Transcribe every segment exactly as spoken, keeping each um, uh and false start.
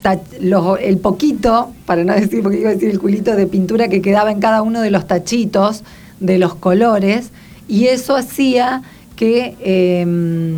ta- los, el poquito, para no decir, porque iba a decir el culito de pintura que quedaba en cada uno de los tachitos de los colores, y eso hacía que, eh,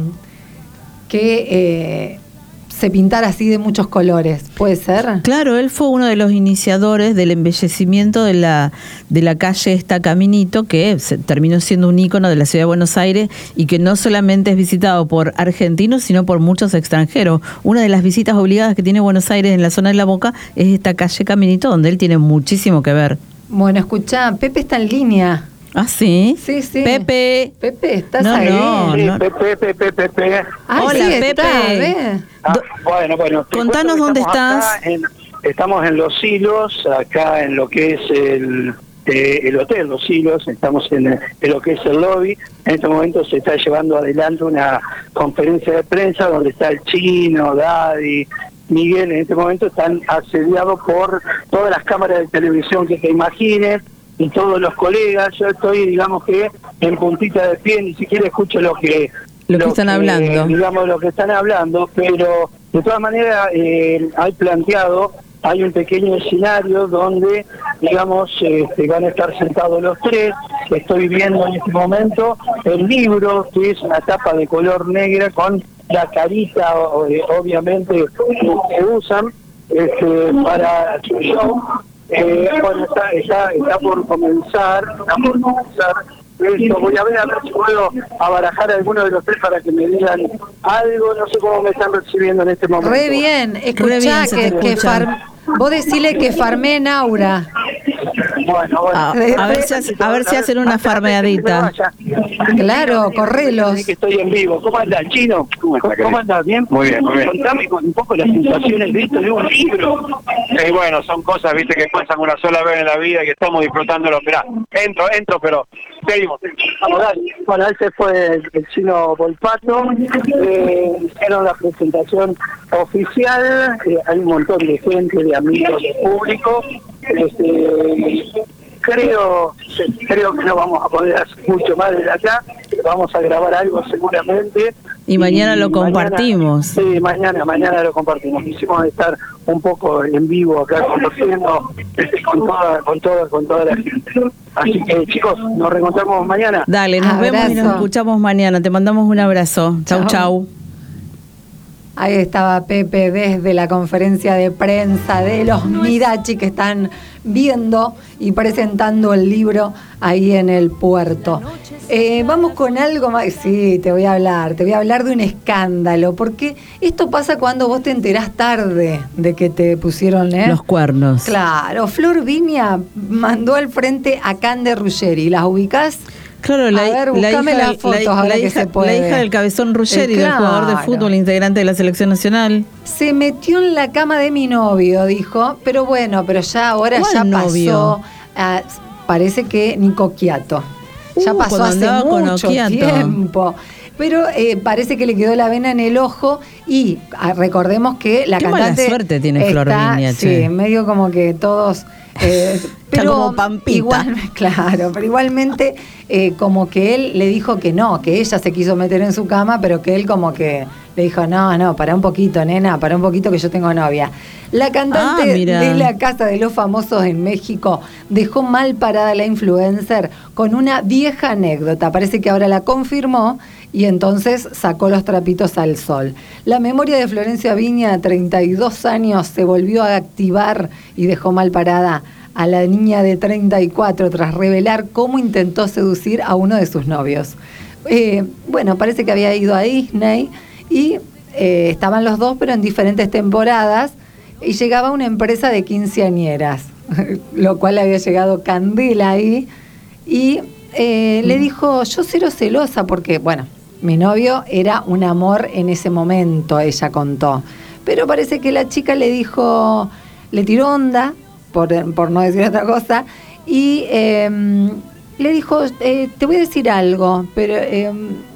que eh, se pintara así de muchos colores. ¿Puede ser? Claro, él fue uno de los iniciadores del embellecimiento de la de la calle esta Caminito, que se, terminó siendo un ícono de la ciudad de Buenos Aires y que no solamente es visitado por argentinos, sino por muchos extranjeros. Una de las visitas obligadas que tiene Buenos Aires en la zona de La Boca es esta calle Caminito, donde él tiene muchísimo que ver. Bueno, escuchá, Pepe está en línea. ¿Ah, sí? Sí, sí. Pepe. Pepe, ¿estás No, ahí? no, Sí, no. Pepe, Pepe, Pepe. Ah, Hola, sí, Pepe. está, ¿ves? Ah, bueno, bueno. te Contanos cuento que dónde estamos estás. acá en- estamos en Los Silos, acá en lo que es el, eh, el hotel Los Silos, estamos en, el- en lo que es el lobby. En este momento se está llevando adelante una conferencia de prensa donde está el Chino, Daddy, Miguel. En este momento están asediados por todas las cámaras de televisión que te imagines y todos los colegas. Yo estoy, digamos que, en puntita de pie, ni siquiera escucho lo que Lo que están hablando. digamos lo que están hablando, pero de todas maneras eh, hay planteado, hay un pequeño escenario donde, digamos, este, van a estar sentados los tres. Estoy viendo en este momento el libro, que es una tapa de color negra con la carita, o- eh, obviamente, que usan este, para su show. Eh, bueno, está, está, está por comenzar, está por comenzar. Esto, voy a ver a ver si puedo abarajar a alguno de los tres para que me digan algo. No sé cómo me están recibiendo en este momento. Re bien, escuchá, bien se que, te que escucha. far- vos decile que farmé en Aura. Bueno, bueno. A, a ver si hace- a ver si hacen una farmeadita. Claro, correlos. Que estoy en vivo. ¿Cómo andás, Chino? ¿Cómo, ¿Cómo andás? ¿Bien? Muy bien, muy bien. Contame con un poco las sensaciones de esto de un libro. Y bueno, son cosas, viste, que pasan una sola vez en la vida y que estamos disfrutándolo. Mirá, entro, entro, pero seguimos. Vamos, dale. Bueno, ese fue el, el Chino Volpato. Eh, hicieron la presentación oficial. Eh, hay un montón de gente, de amigos, de público. Este, creo, creo que no vamos a poder hacer mucho más desde acá. Vamos a grabar algo seguramente. Y mañana lo mañana- compartimos. Sí, mañana, mañana lo compartimos. Quisimos estar un poco en vivo acá compartiendo este, con toda, con toda, con toda la gente. Así que, chicos, nos reencontramos mañana. Dale, nos vemos y nos Abrazo. escuchamos mañana. Te mandamos un abrazo. Chau, Chau. chau. Ahí estaba Pepe desde la conferencia de prensa de los Mirachi que están viendo y presentando el libro ahí en el puerto. Eh, vamos con algo más. Sí, te voy a hablar, te voy a hablar de un escándalo, porque esto pasa cuando vos te enterás tarde de que te pusieron, ¿eh? Los cuernos. Claro, Flor Viña mandó al frente a Cande Ruggeri. ¿Las ubicás? Claro, la, A ver, la buscame hija, las fotos la- ahora la que hija- se puede. la hija del Cabezón Ruggeri, Eh, del jugador de claro. fútbol, integrante de la selección nacional. Se metió en la cama de mi novio, dijo, pero bueno, pero ya ahora ¿Cuál ya novio? pasó, a- parece que Nico Quiato. Ya Uh, pasó cuando hace andaba con mucho Occhiato. tiempo. Pero eh, parece que le quedó la vena en el ojo y ah, recordemos que la Qué mala cantante suerte tiene Flor está, Viña, sí, che. medio como que todos eh, pero como Pampita. igual, claro, pero igualmente eh, como que él le dijo que no, que ella se quiso meter en su cama, pero que él como que le dijo, no, no, para un poquito, nena, para un poquito que yo tengo novia. La cantante Ah, mira. de la Casa de los Famosos en México dejó mal parada a la influencer con una vieja anécdota. Parece que ahora la confirmó y entonces sacó los trapitos al sol. La memoria de Florencia Viña, treinta y dos años, se volvió a activar y dejó mal parada a la niña de treinta y cuatro tras revelar cómo intentó seducir a uno de sus novios. Eh, bueno, parece que había ido a Disney y eh, estaban los dos, pero en diferentes temporadas, y llegaba una empresa de quinceañeras, lo cual había llegado Candela ahí, y eh, le dijo, yo cero celosa, porque, bueno, mi novio era un amor en ese momento, ella contó. Pero parece que la chica le dijo, le tiró onda, por, por no decir otra cosa, y eh, le dijo, eh, te voy a decir algo, pero eh,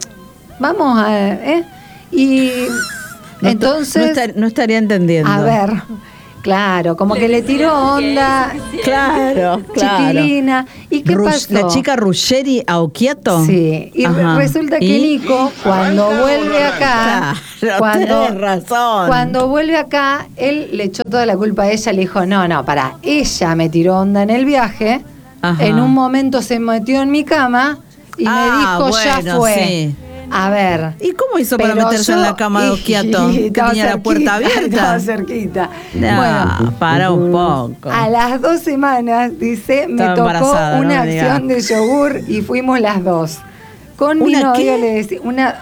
vamos a... ¿eh? Y No, entonces... no, estar- no estaría entendiendo. A ver, Claro, como que le tiró onda. Claro, claro. Chiquilina. ¿Y qué Rush- pasó? La chica Ruggeri a Occhiato. Sí, y Ajá. resulta que ¿Y? Nico, cuando vuelve acá, Claro, cuando, tenés razón. cuando vuelve acá, él le echó toda la culpa a ella, le dijo, no, no, pará, ella me tiró onda en el viaje, Ajá. en un momento se metió en mi cama y Ah, me dijo, ya bueno, fue. sí. A ver. ¿Y cómo hizo para pero meterse yo- en la cama de Occhiato? y ¿Que estaba tenía la puerta cerquita, abierta? Estaba cerquita. No, Bueno, para un poco. a las dos semanas, dice, me Estaba tocó embarazada, no una me acción de yogur y fuimos las dos. Con mi ¿Una novio qué? le decía, una,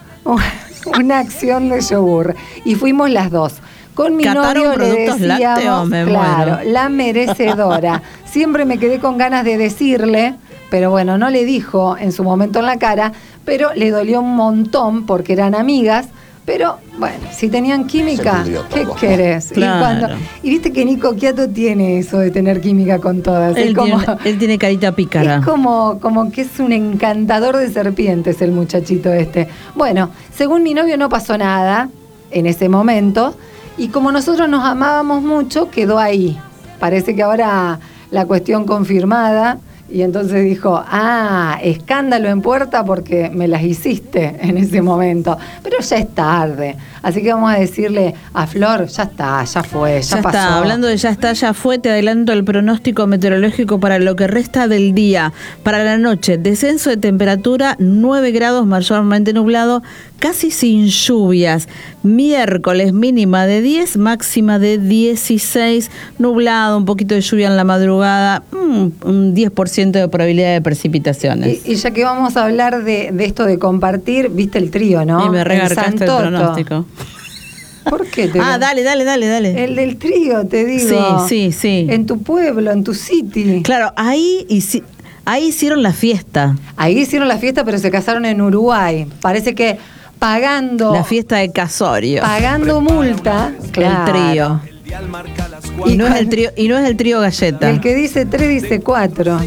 una acción de yogur y fuimos las dos. Con mi ¿Cataron novio le productos decíamos, lácteos? Me claro, muero. la merecedora. Siempre me quedé con ganas de decirle, pero bueno, no le dijo en su momento en la cara, pero le dolió un montón porque eran amigas. Pero bueno, si tenían química, ¿qué querés? Claro. Y, cuando, y viste que Nico Occhiato tiene eso de tener química con todas. Él, es como, tiene, él tiene carita pícara. es como, como que es un encantador de serpientes el muchachito este. Bueno, según mi novio no pasó nada en ese momento. Y como nosotros nos amábamos mucho, quedó ahí. Parece que ahora la cuestión confirmada. Y entonces dijo, ah, escándalo en puerta porque me las hiciste en ese momento. Pero ya es tarde. Así que vamos a decirle a Flor, ya está, ya fue, ya, Ya pasó. está, hablando de ya está, ya fue, te adelanto el pronóstico meteorológico para lo que resta del día. Para la noche, descenso de temperatura, nueve grados, mayormente nublado, casi sin lluvias. Miércoles, mínima de diez, máxima de dieciséis, nublado, un poquito de lluvia en la madrugada, mm, un diez por ciento de probabilidad de precipitaciones. Y, y ya que vamos a hablar de, de esto de compartir, viste el trío, ¿no? Y me En regarcaste el Santoto. pronóstico. ¿Por qué te Ah, lo- dale, dale, dale, dale. El del trío, te digo. Sí, sí, sí. En tu pueblo, en tu city. Claro, ahí, hici- ahí hicieron la fiesta. Ahí hicieron la fiesta, pero se casaron en Uruguay. Parece que pagando, La fiesta de Casorio. pagando multa. Claro. El trío. Y Y no, es cuan- el trío, y no es el trío Galleta. El que dice tres dice cuatro.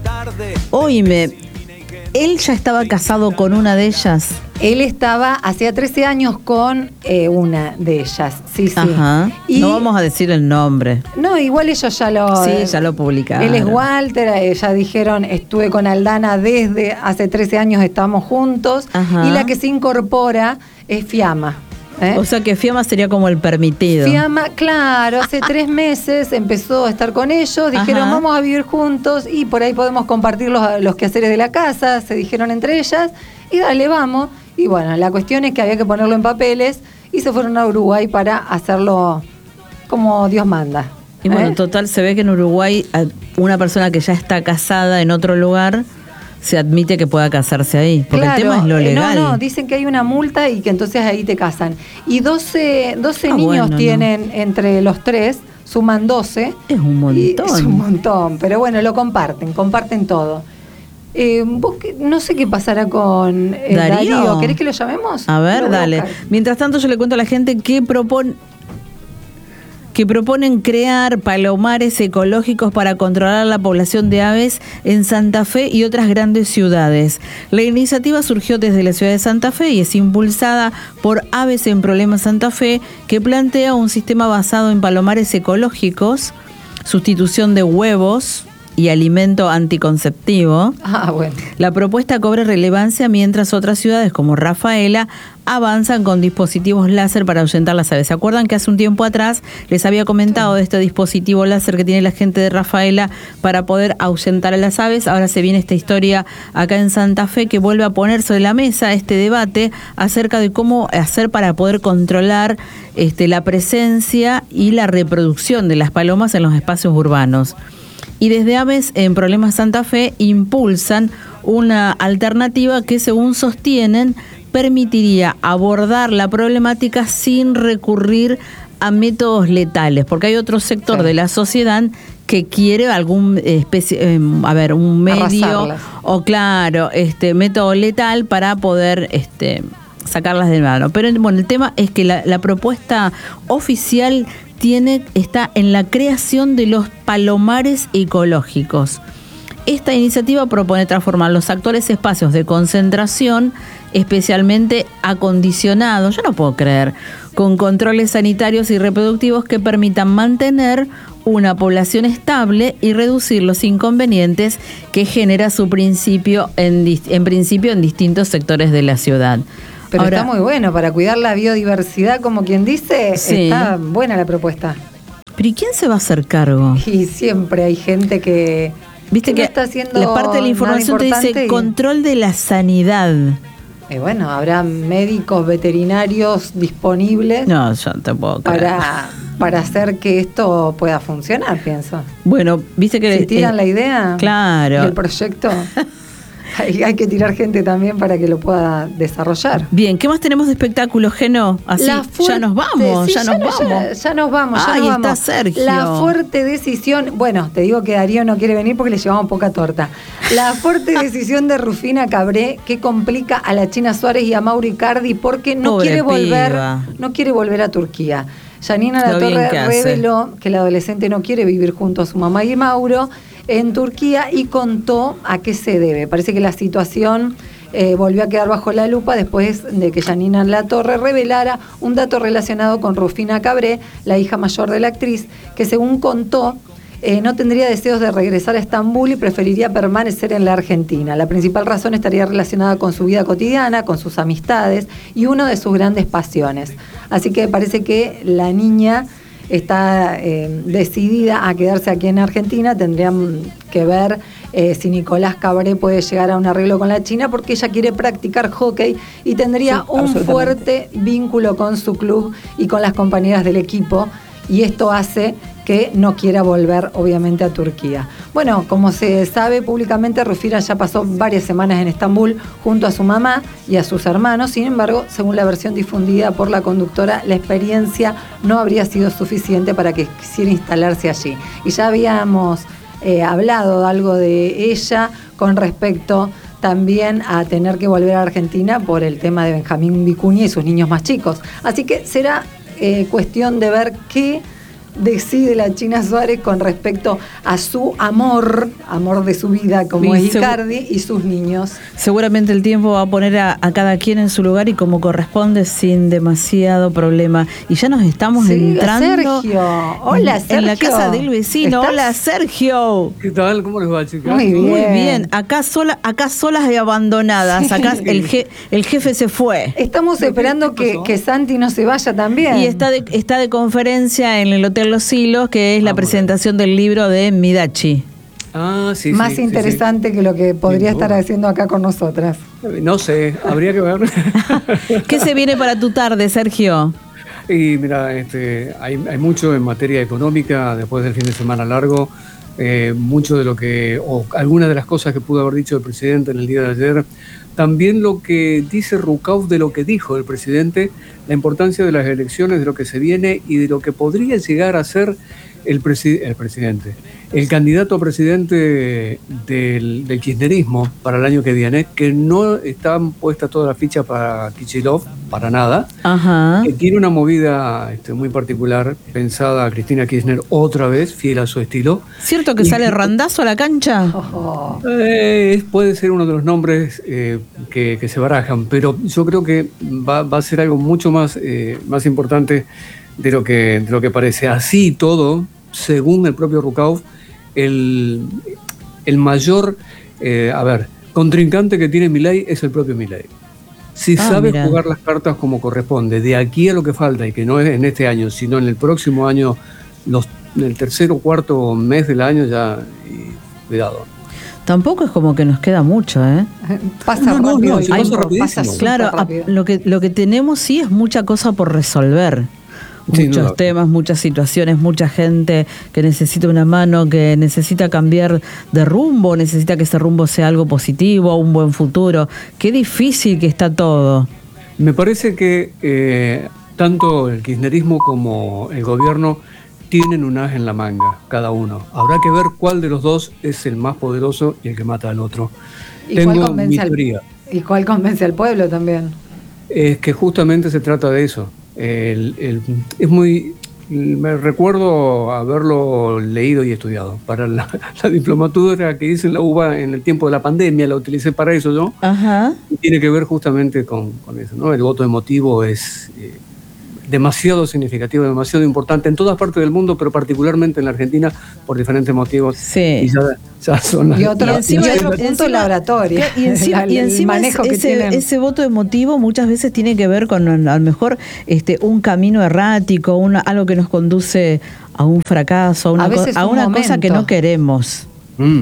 Oíme, él ya estaba casado con una de ellas. Él estaba hacía trece años con eh, una de ellas. Sí, sí. Ajá. Y No vamos a decir el nombre. no, igual ellos ya lo... Sí, eh, ya lo publicaron. Él es Walter, eh, ya dijeron, estuve con Aldana desde hace trece años, estamos juntos. Ajá. Y la que se incorpora es Fiamma. ¿eh? O sea que Fiamma sería como el permitido. Fiamma, claro, hace tres meses empezó a estar con ellos, dijeron Ajá. vamos a vivir juntos y por ahí podemos compartir los, los quehaceres de la casa, se dijeron entre ellas, y dale, vamos. Y bueno, la cuestión es que había que ponerlo en papeles y se fueron a Uruguay para hacerlo como Dios manda. Y bueno, ¿eh? total, se ve que en Uruguay a- una persona que ya está casada en otro lugar se admite que pueda casarse ahí. Porque Claro, el tema es lo eh, legal. No, no, dicen que hay una multa y que entonces ahí te casan. Y doce, doce Ah, niños bueno, tienen entre los tres, suman doce. Es un montón. Y es un montón, pero bueno, lo comparten, comparten todo. Eh, vos qué- no sé qué pasará con eh, Darío. Darío. ¿Querés que lo llamemos? A ver, Lo voy a dale. buscar. Mientras tanto, yo le cuento a la gente que propone que proponen crear palomares ecológicos para controlar la población de aves en Santa Fe y otras grandes ciudades. La iniciativa surgió desde la ciudad de Santa Fe y es impulsada por Aves en Problemas Santa Fe, que plantea un sistema basado en palomares ecológicos, sustitución de huevos y alimento anticonceptivo. Ah, bueno. La propuesta cobra relevancia mientras otras ciudades como Rafaela avanzan con dispositivos láser para ahuyentar las aves. ¿Se acuerdan que hace un tiempo atrás les había comentado de este dispositivo láser que tiene la gente de Rafaela para poder ahuyentar a las aves? Ahora se viene esta historia acá en Santa Fe que vuelve a poner sobre la mesa este debate acerca de cómo hacer para poder controlar este, la presencia y la reproducción de las palomas en los espacios urbanos. Y desde Aves en Problemas Santa Fe impulsan una alternativa que, según sostienen, permitiría abordar la problemática sin recurrir a métodos letales, porque hay otro sector Sí. de la sociedad que quiere algún especie, eh, a ver, un medio Arrasarlas. o claro, este método letal para poder este sacarlas del mano. Pero bueno, el tema es que la, la propuesta oficial tiene está en la creación de los palomares ecológicos. Esta iniciativa propone transformar los actuales espacios de concentración, especialmente acondicionados, yo no puedo creer, con controles sanitarios y reproductivos que permitan mantener una población estable y reducir los inconvenientes que genera su principio en, en principio en distintos sectores de la ciudad. Pero Ahora, está muy bueno, para cuidar la biodiversidad, como quien dice, sí. Está buena la propuesta. ¿Pero y quién se va a hacer cargo? Y siempre hay gente que, Viste que que no está haciendo la parte de la información te dice y, control de la sanidad. Y bueno, habrá médicos veterinarios disponibles No, yo te puedo creer. para, para hacer que esto pueda funcionar, pienso. Bueno, viste que... Si tiran eh, la idea claro. y el proyecto, hay, hay que tirar gente también para que lo pueda desarrollar. Bien, ¿qué más tenemos de espectáculos, Geno? Así, La fuerte- ya nos vamos, sí, ya, nos no- vamos. Ya, ya nos vamos, ya Ahí nos está vamos. Sergio. La fuerte decisión, bueno, te digo que Darío no quiere venir porque le llevamos poca torta. La fuerte decisión de Rufina Cabré que complica a la China Suárez y a Mauro Icardi porque no Pobre quiere volver, piba. no quiere volver a Turquía. Janina Lo bien Latorre que hace. reveló que la adolescente no quiere vivir junto a su mamá y Mauro en Turquía y contó a qué se debe. Parece que la situación eh, volvió a quedar bajo la lupa después de que Janina Latorre revelara un dato relacionado con Rufina Cabré, la hija mayor de la actriz, que según contó, eh, no tendría deseos de regresar a Estambul y preferiría permanecer en la Argentina. La principal razón estaría relacionada con su vida cotidiana, con sus amistades y una de sus grandes pasiones. Así que parece que la niña está eh, decidida a quedarse aquí en Argentina. Tendrían que ver eh, si Nicolás Cabré puede llegar a un arreglo con la China, porque ella quiere practicar hockey y tendría Sí, un fuerte vínculo con su club y con las compañeras del equipo, y esto hace que no quiera volver obviamente a Turquía. Bueno, como se sabe públicamente, Rufina ya pasó varias semanas en Estambul junto a su mamá y a sus hermanos. Sin embargo, según la versión difundida por la conductora, la experiencia no habría sido suficiente para que quisiera instalarse allí. Y ya habíamos eh, hablado algo de ella con respecto también a tener que volver a Argentina por el tema de Benjamín Vicuña y sus niños más chicos. Así que será eh, cuestión de ver qué decide la China Suárez con respecto a su amor, amor de su vida, como Y es segu- Icardi, y sus niños. Seguramente el tiempo va a poner a, a cada quien en su lugar y como corresponde, sin demasiado problema. Y ya nos estamos Sí, entrando Sergio. Hola, en, Sergio. en la casa del vecino. ¿Estás? Hola, Sergio. ¿Qué tal? ¿Cómo les va, chicas? Muy bien. Muy bien. Acá sola, acá solas y abandonadas. Sí. Acá el, je- el jefe se fue. Estamos ¿Qué- esperando qué que, pasó? que Santi no se vaya también. Y está de, está de conferencia en el Hotel Los Hilos, que es la Ah, muy presentación del libro de Midachi. Ah, sí, Más sí, sí, interesante que lo que podría Sin estar duda. haciendo acá con nosotras. sí. No sé, habría que ver. ¿Qué se viene para tu tarde, Sergio? Y mira, este, hay, hay mucho en materia económica después del fin de semana largo. Eh, mucho de lo que, o algunas de las cosas que pudo haber dicho el presidente en el día de ayer. También lo que dice Rucauf de lo que dijo el presidente, la importancia de las elecciones, de lo que se viene y de lo que podría llegar a ser el, presi- el presidente, el candidato a presidente del, del kirchnerismo para el año que viene, que no están puestas todas las fichas para Kicillof, para nada. Ajá. Que tiene una movida este, muy particular, pensada a Cristina Kirchner otra vez, fiel a su estilo. ¿Cierto que Y- sale Randazo a la cancha? Ojo. Eh, puede ser uno de los nombres eh, que, que se barajan, pero yo creo que va, va a ser algo mucho más, eh, más importante de lo que, de lo que parece. Así y todo, según el propio Rucauf, el, el mayor, eh, a ver, contrincante que tiene Milei es el propio Milei. Si Ah, sabe mira. jugar las cartas como corresponde, de aquí a lo que falta, y que no es en este año, sino en el próximo año, los, el tercer o cuarto mes del año, ya, y cuidado. Tampoco es como que nos queda mucho, ¿eh? Pasa No, no, rápido. no, el sí, tiempo, pasa rapidísimo. pasa súper Claro, a- rápido. lo que, lo que tenemos sí es mucha cosa por resolver. Sin Muchos duda. temas, muchas situaciones, mucha gente que necesita una mano, que necesita cambiar de rumbo, necesita que ese rumbo sea algo positivo, un buen futuro. Qué difícil que está todo. Me parece que eh, tanto el kirchnerismo como el gobierno tienen un as en la manga, cada uno. Habrá que ver cuál de los dos es el más poderoso y el que mata al otro. ¿Y cuál Tengo mi convence al- teoría. ¿Y cuál convence al pueblo también? Es que justamente se trata de eso. El- el- es muy... Me recuerdo haberlo leído y estudiado. Para la, la diplomatura que hice en la U B A en el tiempo de la pandemia, la utilicé para eso yo. Ajá. Y tiene que ver justamente con, con eso, ¿no? El voto emotivo es... eh, demasiado significativo, demasiado importante en todas partes del mundo, pero particularmente en la Argentina por diferentes motivos. Sí. Y ya, ya son Y otro, la- y encima- otro punto encima- la oratoria. Y encima, El- y el encima manejo que ese, tienen. ese voto emotivo muchas veces tiene que ver con a lo mejor este, un camino errático, una, algo que nos conduce a un fracaso, a una, A veces co- a un una cosa que momento. no queremos. Mm.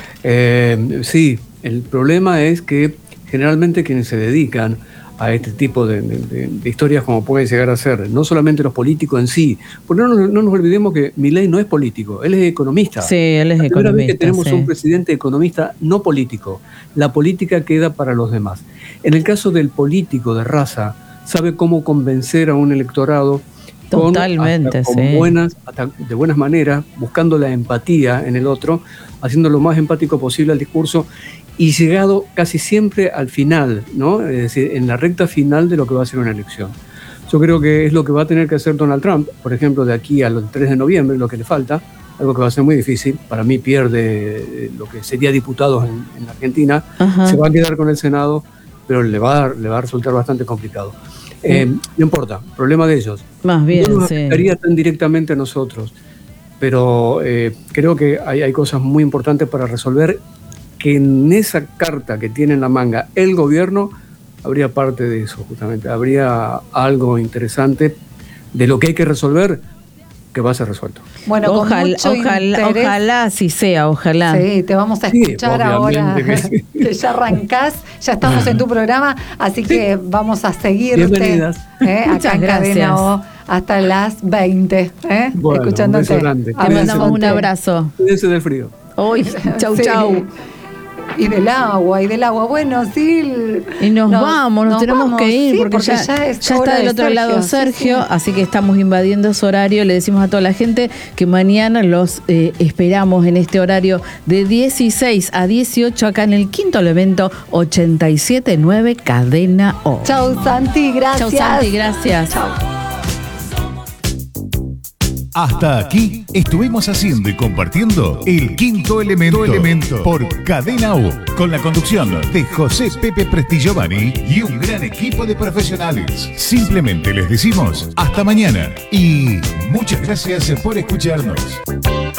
Eh, sí, el problema es que generalmente quienes se dedican a este tipo de, de- de- de historias como pueden llegar a ser, no solamente los políticos en sí, porque no, nos- no nos olvidemos que Milei no es político, él es economista. Sí, él es La primera vez que economista. tenemos sí. un presidente economista no político. La política queda para los demás. En el caso del político de raza, sabe cómo convencer a un electorado con, Totalmente, hasta con sí. buenas, hasta de buenas maneras, buscando la empatía en el otro, haciendo lo más empático posible al discurso y llegado casi siempre al final, ¿no? Es decir, en la recta final de lo que va a ser una elección. Yo creo que es lo que va a tener que hacer Donald Trump, por ejemplo, de aquí al tres de noviembre, lo que le falta, algo que va a ser muy difícil. Para mí pierde eh, lo que sería diputados en, en Argentina, Ajá. se va a quedar con el Senado, pero le va a, dar- le va a resultar bastante complicado. Eh, no importa, problema de ellos. Más bien, no nos sí. afectaría tan directamente a nosotros, pero eh, creo que hay, hay cosas muy importantes para resolver, que en esa carta que tiene en la manga el gobierno habría parte de eso, justamente. Habría algo interesante de lo que hay que resolver que va a ser resuelto. Bueno, con Ojalá, mucho ojalá, interés. ojalá así sea, ojalá. Sí, te vamos a Sí, escuchar ahora obviamente que sí. que ya arrancás, ya estamos en tu programa, así que vamos a seguirte Bienvenidas. eh, acá Muchas en Cadena gracias. O hasta las veinte, eh, Bueno, un escuchándote. beso grande. Te mandamos un Abrazándote. abrazo. Cuídense del frío. Hoy, chau, Sí. chau. Y del agua, y del agua. Bueno, sí. Y nos, vamos, nos, tenemos vamos, que ir sí, porque, ya, es ya hora está del de otro lado sí, Sergio, sí. así que estamos invadiendo su horario. Le decimos a toda la gente que mañana los eh, esperamos en este horario de dieciséis a dieciocho acá en el quinto elemento ochenta y siete punto nueve Cadena O. Chau, Santi, gracias. Chau, Santi, gracias. Chau. Hasta aquí estuvimos haciendo y compartiendo El Quinto Elemento, Elemento por Cadena U, con la conducción de José Pepe Prestillovani y un gran equipo de profesionales. Simplemente les decimos hasta mañana y muchas gracias por escucharnos.